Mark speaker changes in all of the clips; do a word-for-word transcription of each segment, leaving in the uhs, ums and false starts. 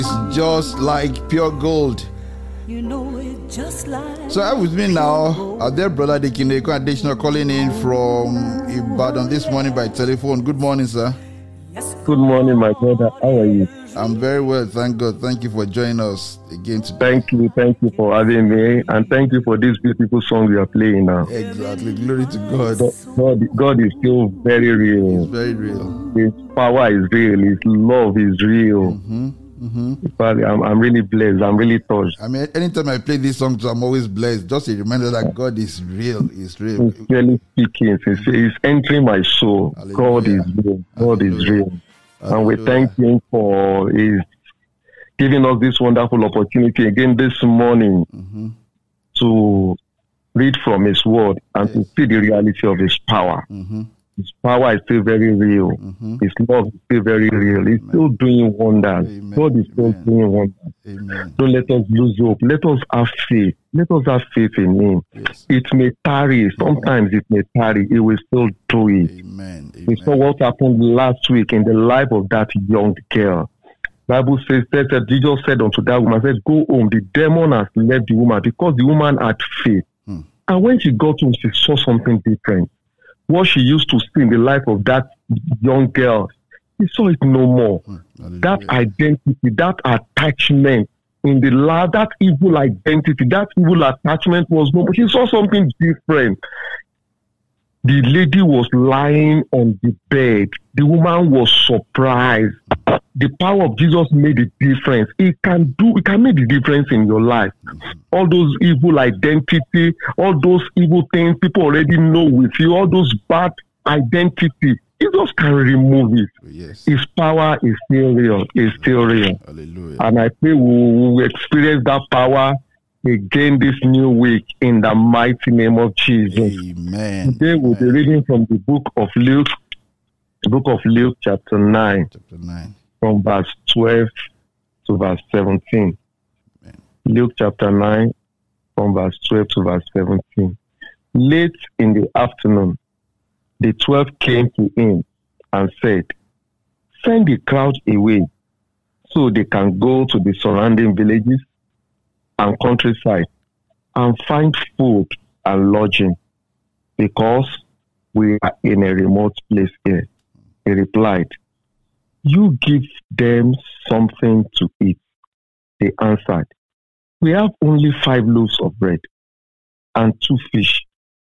Speaker 1: It's just like pure gold.
Speaker 2: You know it just like.
Speaker 1: So I'm with me now, our dear brother Dikineko Additional calling in from Ibadan this morning by telephone. Good morning, sir.
Speaker 3: Good morning, my brother. How are you?
Speaker 1: I'm very well, thank God. Thank you for joining us again today.
Speaker 3: Thank you, thank you for having me, and thank you for this beautiful song you are playing now.
Speaker 1: Exactly, glory to God.
Speaker 3: God, God is still very real.
Speaker 1: It's very real.
Speaker 3: His power is real. His love is real.
Speaker 1: Mm-hmm. Mm-hmm.
Speaker 3: I'm, I'm really blessed. I'm really touched.
Speaker 1: I mean, anytime I play this song, I'm always blessed. Just a reminder that God is real. He's real.
Speaker 3: He's really speaking. He's, he's entering my soul.
Speaker 1: Hallelujah.
Speaker 3: God is real. God
Speaker 1: Hallelujah.
Speaker 3: is real.
Speaker 1: Hallelujah.
Speaker 3: And we thank Him for His giving us this wonderful opportunity again this morning
Speaker 1: mm-hmm.
Speaker 3: to read from His Word and yes. to see the reality of His power.
Speaker 1: Mm-hmm.
Speaker 3: His power is still very real.
Speaker 1: Mm-hmm.
Speaker 3: His love is still very real. He's Amen. Still doing wonders.
Speaker 1: Amen.
Speaker 3: God is still
Speaker 1: Amen.
Speaker 3: doing wonders.
Speaker 1: Amen.
Speaker 3: Don't let us lose hope. Let us have faith. Let us have faith in Him.
Speaker 1: Yes.
Speaker 3: It may tarry. Sometimes it may tarry. He will still do it.
Speaker 1: Amen. Amen.
Speaker 3: We saw what happened last week in the life of that young girl. Bible says that Jesus said unto that woman, said, go home. The demon has left the woman because the woman had faith.
Speaker 1: Hmm.
Speaker 3: And when she got home, she saw something different. What she used to see in the life of that young girl, she saw it no more.
Speaker 1: Hmm.
Speaker 3: That identity, that attachment in the life, that evil identity, that evil attachment was no more. She saw something different. The lady was lying on the bed. The woman was surprised. The power of Jesus made a difference. It can do, it can make the difference in your life. All those evil identity, all those evil things people already know with you, all those bad identity, Jesus can remove it.
Speaker 1: Yes.
Speaker 3: His power is still real. It's still real.
Speaker 1: Hallelujah.
Speaker 3: And I pray we will experience that power again this new week in the mighty name of Jesus.
Speaker 1: Amen.
Speaker 3: Today we'll
Speaker 1: Amen.
Speaker 3: be reading from the book of Luke, the book of Luke chapter nine.
Speaker 1: Chapter nine.
Speaker 3: From verse twelve to verse seventeen.
Speaker 1: Amen.
Speaker 3: Luke chapter nine, from verse twelve to verse seventeen. Late in the afternoon, the twelve came to him and said, send the crowd away so they can go to the surrounding villages and countryside and find food and lodging, because we are in a remote place here. He replied, you give them something to eat. They answered, we have only five loaves of bread and two fish.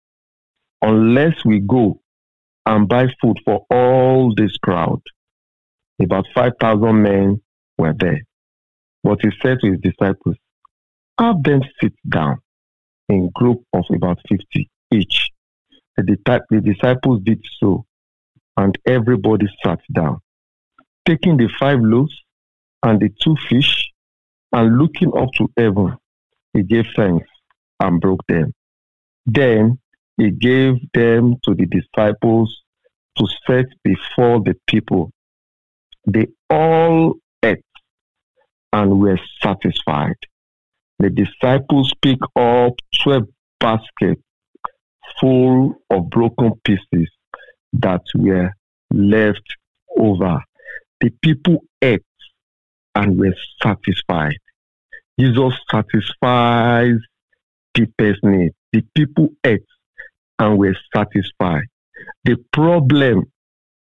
Speaker 3: Unless we go and buy food for all this crowd. About five thousand men were there. But he said to his disciples, have them sit down in group of about fifty each. The, the disciples did so, and everybody sat down. Taking the five loaves and the two fish, and looking up to heaven, he gave thanks and broke them. Then he gave them to the disciples to set before the people. They all ate and were satisfied. The disciples picked up twelve baskets full of broken pieces that were left over. The people ate and were satisfied. Jesus satisfies people's needs. The people ate and were satisfied. The problem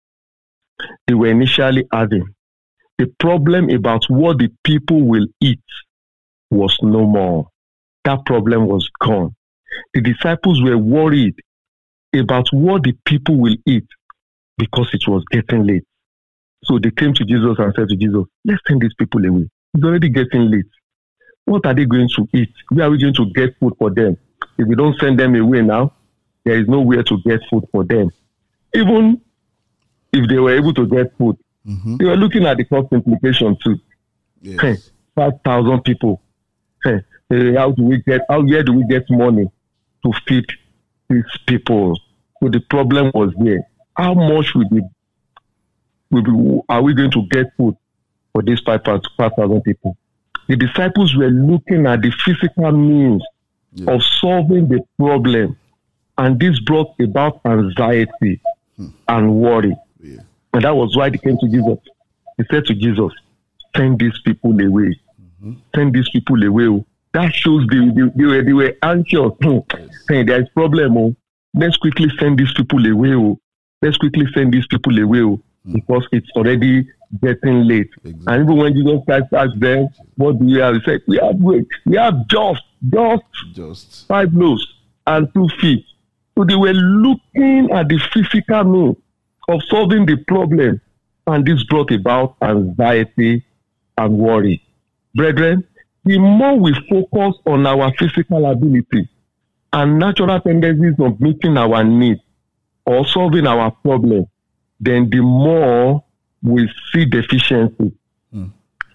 Speaker 3: they were initially having, the problem about what the people will eat, was no more. That problem was gone. The disciples were worried about what the people will eat because it was getting late. So they came to Jesus and said to Jesus, let's send these people away. It's already getting late. What are they going to eat? Where are we going to get food for them? If we don't send them away now, there is nowhere to get food for them. Even if they were able to get food, mm-hmm. they were looking at the cost implication too.
Speaker 1: Yes.
Speaker 3: Hey, five thousand people. Hey, how do we get, how, where do we get money to feed these people? So the problem was there. How much would we, would we, are we going to get food for these five thousand people? The disciples were looking at the physical means yeah. of solving the problem, and this brought about anxiety hmm. and worry. Yeah. And that was why they came to Jesus. He said to Jesus, send these people away. Mm-hmm. Send these people away. That shows they, they, they, were, they were anxious. Yes. Saying there is problem. Oh. Let's quickly send these people away. Oh. Let's quickly send these people away. Oh. Mm. Because it's already getting late. Exactly. And even when Jesus Christ asked them, what do you have? He said, we have wait, we have just, just,
Speaker 1: just
Speaker 3: five loaves and two fish. So they were looking at the physical means of solving the problem. And this brought about anxiety and worry. Brethren, the more we focus on our physical ability and natural tendencies of meeting our needs or solving our problem, then the more we see deficiency. Mm.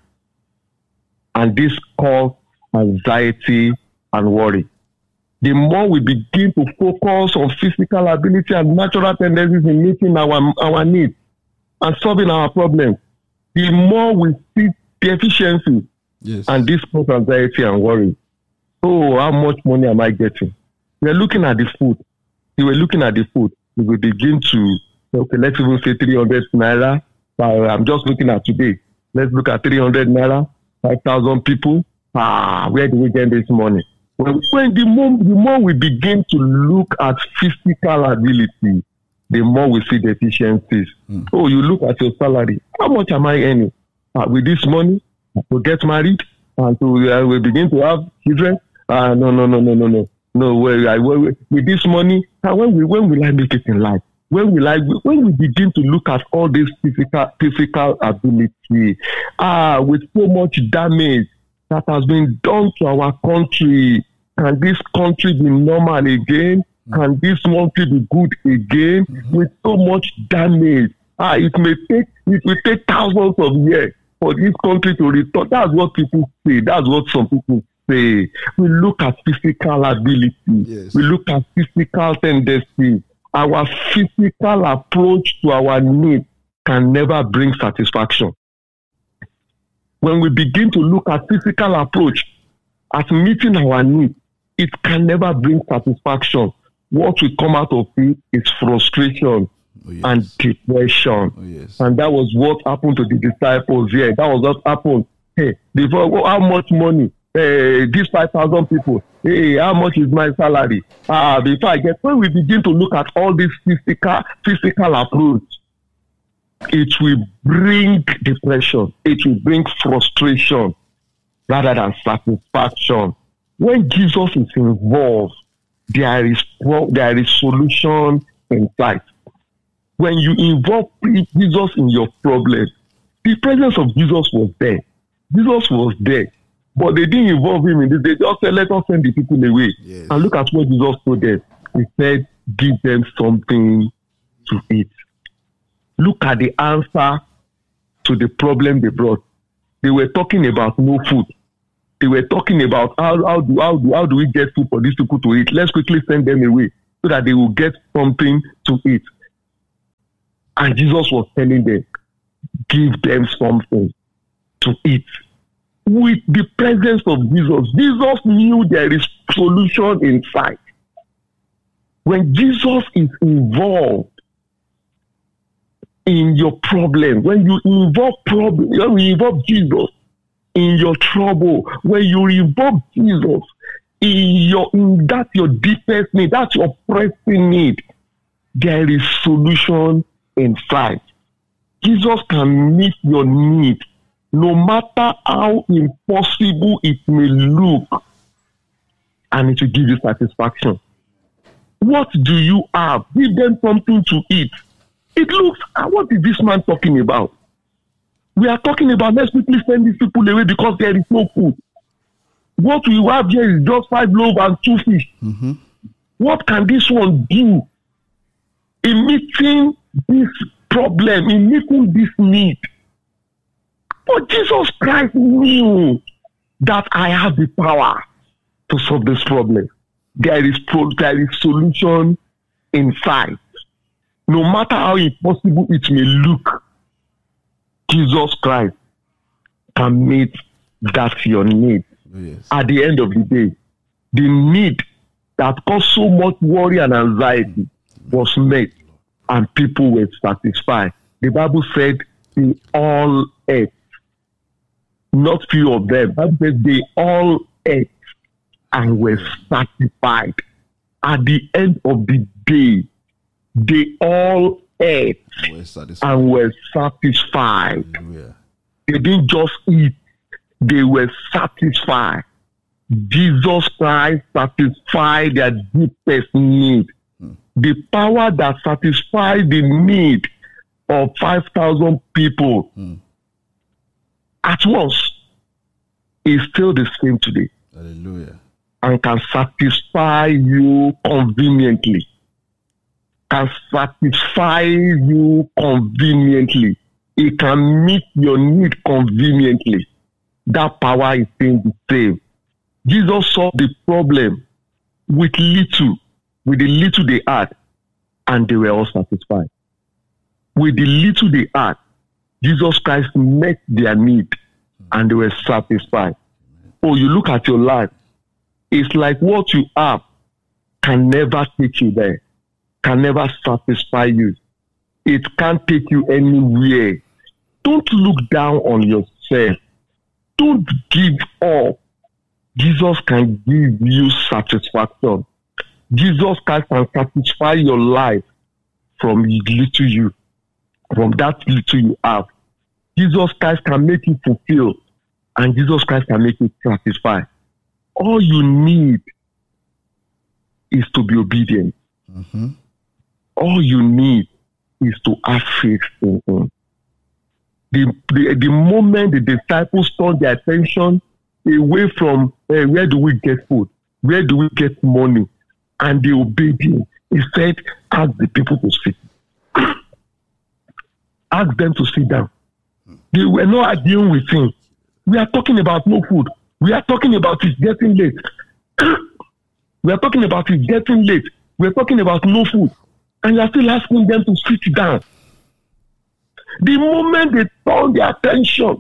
Speaker 3: And this causes anxiety and worry. The more we begin to focus on physical ability and natural tendencies in meeting our, our needs and solving our problems, the more we see deficiency. Yes. And this causes anxiety and worry. Oh, how much money am I getting? We're looking at the food. We were looking at the food. We will begin to, okay, let's even say three hundred naira. Uh, I'm just looking at today. Let's look at three hundred naira, five thousand people. Ah, where do we get this money? When, when the, more, the more we begin to look at physical ability, the more we see deficiencies. Mm. Oh, you look at your salary. How much am I earning? Uh, with this money, to get married and to uh, we begin to have children? Uh, no, no, no, no, no, no. No, well, I, well, with this money, uh, when, we, when will I make it in life? When will I, when we begin to look at all this physical, physical ability, ah, with so much damage that has been done to our country, can this country be normal again? Can this country be good again? Mm-hmm. With so much damage, ah, it may take, it will take thousands of years for this country to return. That's what people say. That's what some people say. We look at physical ability. Yes. We look at physical tendencies. Our physical approach to our needs can never bring satisfaction. When we begin to look at physical approach at meeting our needs, it can never bring satisfaction. What will come out of it is frustration. Oh, yes. And depression. Oh, yes. And that was what happened to the disciples here. That was what happened. Hey, before, how much money? Hey, these five thousand people. Hey, how much is my salary? Ah, before I get, when we begin to look at all this physical, physical approach, it will bring depression. It will bring frustration rather than satisfaction. When Jesus is involved, there is there is solution in sight. When you involve Jesus in your problem, the presence of Jesus was there. Jesus was there. But they didn't involve him in this. They just said, let us send the people away. Yes. And look at what Jesus told them. He said, give them something to eat. Look at the answer to the problem they brought. They were talking about no food. They were talking about how, how, do, how, do, how do we get food for these people to eat? Let's quickly send them away so that they will get something to eat. And Jesus was telling them, give them something to eat. With the presence of Jesus, Jesus knew there is solution in sight. When Jesus is involved in your problem, when you involve problem, when you involve Jesus in your trouble, when you involve Jesus in your in that your deepest need, that's your pressing need, there is solution in sight. Jesus can meet your need. No matter how impossible it may look, and it will give you satisfaction. What do you have? Give them something to eat. It looks, what is this man talking about? We are talking about, let's quickly send these people away because there is no food. What we have here is just five loaves and two fish. Mm-hmm. What can this one do in meeting this problem, in meeting this need? But Jesus Christ knew that I have the power to solve this problem. There is pro- there is solution in sight. No matter how impossible it may look, Jesus Christ can meet that your need. Yes. At the end of the day, the need that caused so much worry and anxiety was met, and people were satisfied. The Bible said, in all earth, not few of them. Bible says they all ate and were satisfied. At the end of the day, they all ate and were satisfied.
Speaker 1: Hallelujah.
Speaker 3: They didn't just eat, they were satisfied. Jesus Christ satisfied their deepest need. Hmm. The power that satisfied the need of five thousand people hmm. at once is still the same today.
Speaker 1: Hallelujah.
Speaker 3: And can satisfy you conveniently. Can satisfy you conveniently. It can meet your need conveniently. That power is still the same. Jesus solved the problem with little, with the little they had, and they were all satisfied. With the little they had, Jesus Christ met their need, and they were satisfied. Oh, you look at your life, it's like what you have can never take you there, can never satisfy you. It can't take you anywhere. Don't look down on yourself. Don't give up. Jesus can give you satisfaction. Jesus Christ can satisfy your life from little you, from that little you have. Jesus Christ can make you fulfill, and Jesus Christ can make you satisfied. All you need is to be obedient. Mm-hmm. All you need is to have faith in Him. The, the, the moment the disciples turned their attention away from uh, where do we get food, where do we get money, and they obeyed Him, He said, ask the people to sit. Ask them to sit down. They were not arguing with Him. We are talking about no food. We are talking about it getting late. We are talking about it getting late. We are talking about no food. And you are still asking them to sit down. The moment they turned their attention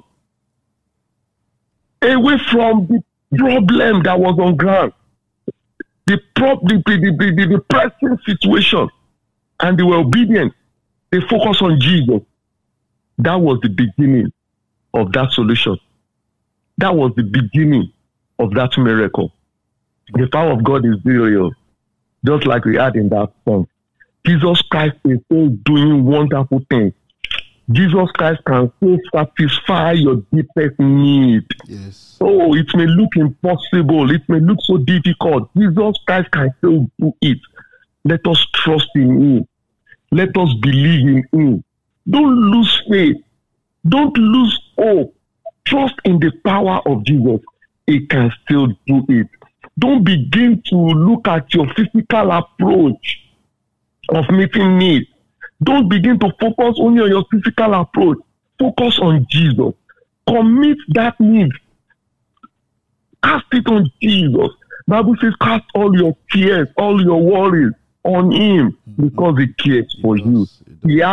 Speaker 3: away from the problem that was on ground, the, prop, the, the, the, the, the pressing situation, and they were obedient, they focused on Jesus. That was the beginning of that solution. That was the beginning of that miracle. The power of God is real, just like we had in that song. Jesus Christ is still doing wonderful things. Jesus Christ can still satisfy your deepest need.
Speaker 1: Yes.
Speaker 3: Oh, it may look impossible. It may look so difficult. Jesus Christ can still do it. Let us trust in Him. Let us believe in Him. Don't lose faith. Don't lose hope. Trust in the power of Jesus. He can still do it. Don't begin to look at your physical approach of meeting needs. Don't begin to focus only on your physical approach. Focus on Jesus. Commit that need. Cast it on Jesus. The Bible says, cast all your cares, all your worries on Him, because He cares for you. He has